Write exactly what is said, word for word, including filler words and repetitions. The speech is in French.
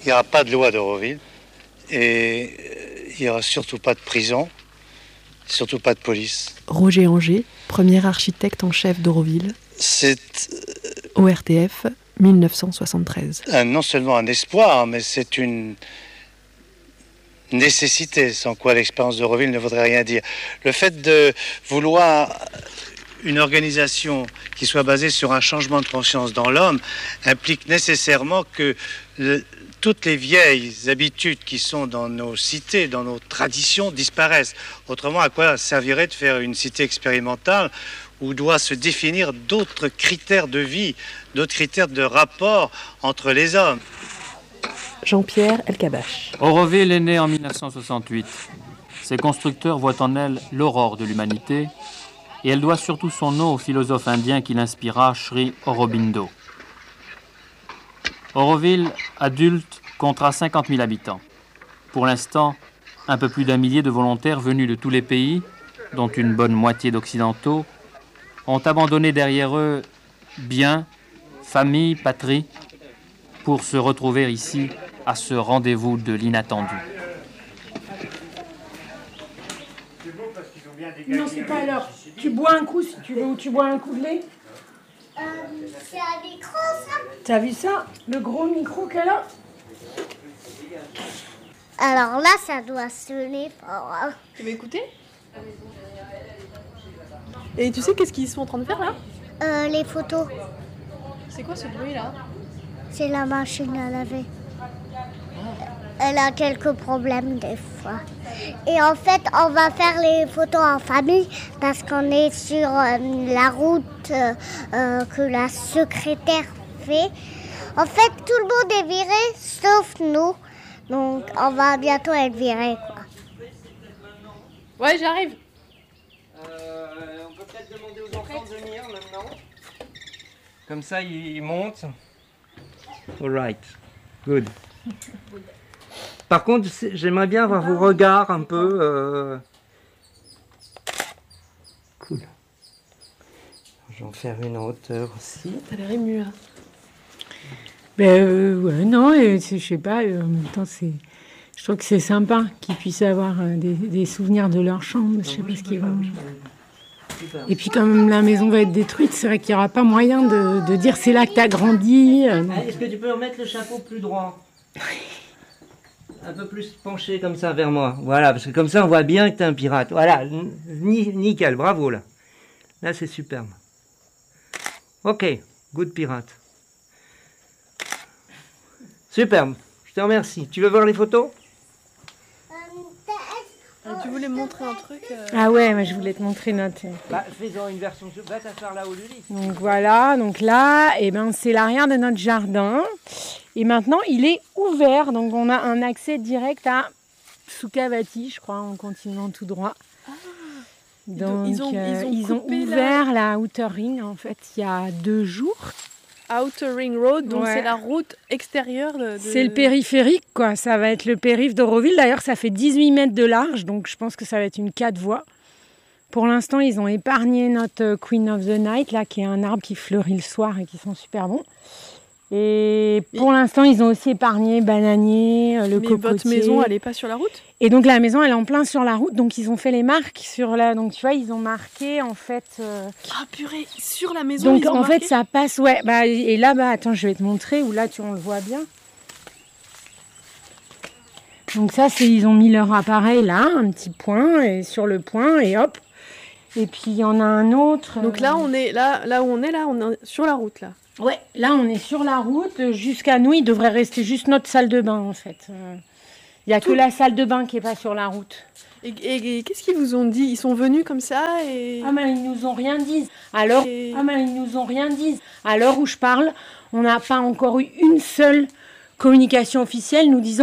Il n'y aura pas de loi d'Auroville et il n'y aura surtout pas de prison, surtout pas de police. Roger Anger, premier architecte en chef d'Auroville. C'est O R T F, dix-neuf cent soixante-treize. un, non seulement un espoir, mais c'est une nécessité, sans quoi l'expérience d'Auroville ne voudrait rien dire. Le fait de vouloir une organisation qui soit basée sur un changement de conscience dans l'homme implique nécessairement que le, toutes les vieilles habitudes qui sont dans nos cités, dans nos traditions, disparaissent. Autrement, à quoi servirait de faire une cité expérimentale où doit se définir d'autres critères de vie, d'autres critères de rapport entre les hommes? Jean-Pierre Elkabbach. Auroville est née en mille neuf cent soixante-huit. Ses constructeurs voient en elle l'aurore de l'humanité et elle doit surtout son nom au philosophe indien qui l'inspira, Sri Aurobindo. Auroville, adulte, comptera cinquante mille habitants. Pour l'instant, un peu plus d'un millier de volontaires venus de tous les pays, dont une bonne moitié d'occidentaux, ont abandonné derrière eux biens, famille, patrie, pour se retrouver ici à ce rendez-vous de l'inattendu. Non, c'est pas alors. Tu bois un coup si tu veux, ou tu bois un coup de lait. Euh, c'est un micro, ça? T'as vu ça? Le gros micro qu'elle a? Alors là, ça doit sonner fort. Hein. Tu veux écouter? Et tu sais qu'est-ce qu'ils sont en train de faire là? Euh, les photos. C'est quoi ce bruit là? C'est la machine à laver. Elle a quelques problèmes des fois. Et en fait, on va faire les photos en famille parce qu'on est sur euh, la route euh, euh, que la secrétaire fait. En fait, tout le monde est viré sauf nous. Donc, on va bientôt être viré, quoi. Ouais, j'arrive. Euh, on peut peut-être demander aux enfants de venir maintenant. Comme ça, ils montent. All right. Good. Par contre, j'aimerais bien avoir vos regards un peu. Euh... Cool. Je vais en faire une en hauteur aussi. T'as l'air ému là. Ben euh, ouais, non, et je sais pas, euh, en même temps, c'est, je trouve que c'est sympa qu'ils puissent avoir euh, des, des souvenirs de leur chambre. Je sais pas ce qu'ils vont. Et puis, comme la maison va être détruite, c'est vrai qu'il n'y aura pas moyen de, de dire c'est là que tu as grandi. Euh, Ah, est-ce que tu peux remettre le chapeau plus droit? Un peu plus penché comme ça vers moi. Voilà, parce que comme ça on voit bien que t'es un pirate. Voilà, ni- nickel, bravo là. Là c'est superbe. Ok, good pirate. Superbe, je te remercie. Tu veux voir les photos? Ah, tu voulais me montrer un truc euh... Ah ouais, moi, je voulais te montrer notre. Bah, fais-en une version. Va t'asseoir là où du lit. Donc voilà, donc là, eh ben, c'est l'arrière de notre jardin. Et maintenant, il est ouvert. Donc on a un accès direct à Sukhavati, je crois, en continuant tout droit. Ah, donc ils ont, euh, ils ont, ils ont coupé ouvert la Outer Ring, en fait, il y a deux jours. la Outer Ring Road, donc Ouais. c'est la route extérieure de... de... C'est le périphérique, quoi. Ça va être le périph' d'Auroville. D'ailleurs, ça fait dix-huit mètres de large, donc je pense que ça va être une quatre voies. Pour l'instant, ils ont épargné notre Queen of the Night, là, qui est un arbre qui fleurit le soir et qui sont super bons. Et pour l'instant, ils ont aussi épargné bananier, le Mais cocotier. votre maison, elle n'est pas sur la route? Et donc la maison, elle est en plein sur la route, donc ils ont fait les marques sur la. Donc tu vois, ils ont marqué en fait. Euh... Ah purée, sur la maison. Donc ils ont en marqué... fait, ça passe, ouais. Bah et là, bah attends, je vais te montrer où là, tu on le voit bien. Donc ça, c'est ils ont mis leur appareil là, un petit point et sur le point et hop. Et puis il y en a un autre. Donc là, on est là, là où on est là, on est sur la route là. Ouais, là on est sur la route. Jusqu'à nous, il devrait rester juste notre salle de bain en fait. Il n'y a que la salle de bain qui n'est pas sur la route. Et, et, et qu'est-ce qu'ils vous ont dit? Ils sont venus comme ça et... Ah mais ils nous ont rien dit. Alors, et... ah mais ils nous ont rien dit. À l'heure où je parle, on n'a pas encore eu une seule communication officielle nous disant